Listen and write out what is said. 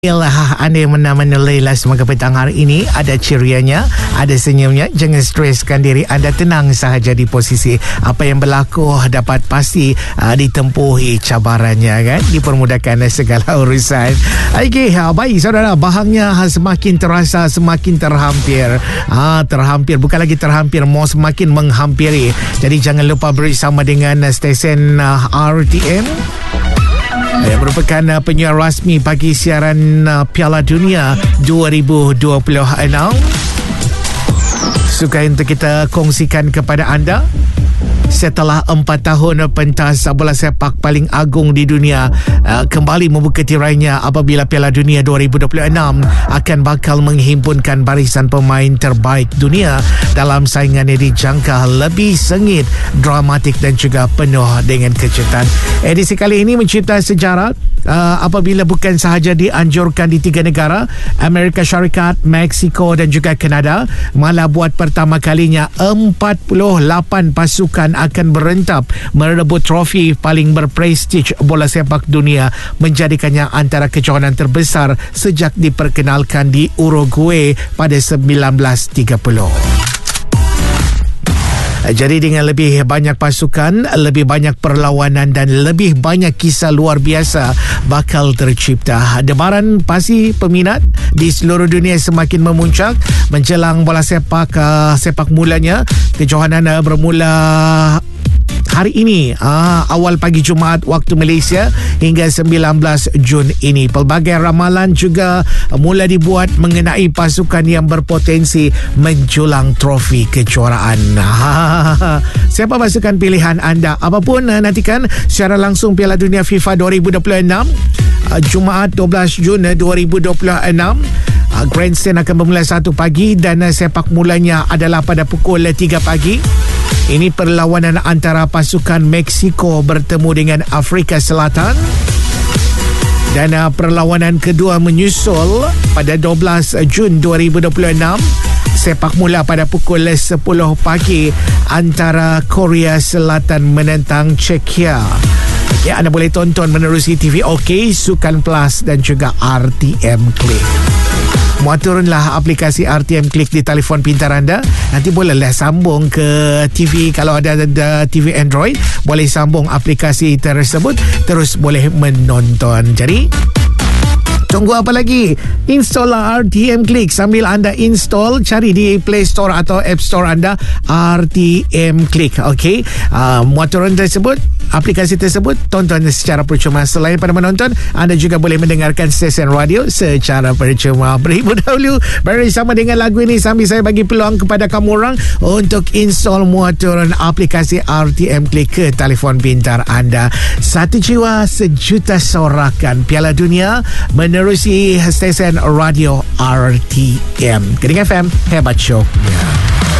Ialah anda yang mana-mana Laila semoga petang hari ini ada cerianya, ada senyumnya. Jangan streskan diri anda, tenang sahaja di posisi apa yang berlaku dapat pasti ditempuhi cabarannya kan, dipermudahkan segala urusan. Okey, baik saudara, bahangnya semakin terasa, semakin terhampir. Terhampir, bukan lagi terhampir, mau semakin menghampiri. Jadi jangan lupa bersama dengan stesen RTM yang merupakan penyiar rasmi bagi siaran Piala Dunia 2026. Suka untuk kita kongsikan kepada anda, setelah 4 tahun pentas bola sepak paling agung di dunia kembali membuka tirainya apabila Piala Dunia 2026 akan bakal menghimpunkan barisan pemain terbaik dunia dalam saingan yang dijangka lebih sengit, dramatik dan juga penuh dengan kejutan. Edisi kali ini mencipta sejarah apabila bukan sahaja dianjurkan di 3 negara, Amerika Syarikat, Mexico dan juga Kanada, malah buat pertama kalinya 48 pasukan akan berentap merebut trofi paling berprestij bola sepak dunia, menjadikannya antara kejohanan terbesar sejak diperkenalkan di Uruguay pada 1930. Jadi dengan lebih banyak pasukan, lebih banyak perlawanan dan lebih banyak kisah luar biasa bakal tercipta. Debaran pasti peminat di seluruh dunia semakin memuncak menjelang bola sepak mulanya. Kejohanan bermula hari ini, awal pagi Jumaat waktu Malaysia hingga 19 Jun ini. Pelbagai ramalan juga mula dibuat mengenai pasukan yang berpotensi menjulang trofi kejuaraan. Siapa pasukan pilihan anda? Apapun, nantikan secara langsung Piala Dunia FIFA 2026 Jumaat 12 Jun 2026. Grandstand akan bermula 1 pagi dan sepak mulanya adalah pada pukul 3 pagi. Ini perlawanan antara pasukan Mexico bertemu dengan Afrika Selatan. Dan perlawanan kedua menyusul pada 12 Jun 2026. Sepak mula pada pukul 10 pagi antara Korea Selatan menentang Czechia. Ya, anda boleh tonton menerusi TV OK, Sukan Plus dan juga RTM Click. Muat turunlah aplikasi RTM Click di telefon pintar anda. Nanti bolehlah sambung ke TV. Kalau ada TV Android, boleh sambung aplikasi tersebut, terus boleh menonton. Jadi tunggu apa lagi? Install RTM Click. Sambil anda install, cari di Play Store atau App Store anda RTM Click. Okey, muat turun tersebut, aplikasi tersebut, tonton secara percuma. Selain pada menonton, anda juga boleh mendengarkan stesen radio secara percuma. Beribu dahulu bersama dengan lagu ini sambil saya bagi peluang kepada kamu orang untuk install muat turun aplikasi RTM Click ke telefon pintar anda. Satu jiwa, sejuta sorakan. Piala Dunia menerusi stesen radio RTM. Keding FM, hebat show.